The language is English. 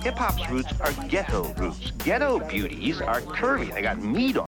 Hip hop's roots are ghetto roots. Ghetto beauties are curvy. They got meat on